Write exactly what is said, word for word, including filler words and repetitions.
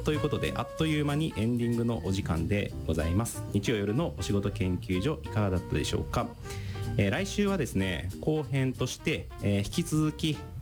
ということであっという間にエンディングのお時間でございます。日曜夜のお仕事研究所いかがだったでしょうか。えー、来週はですね後編として、えー、引き続き、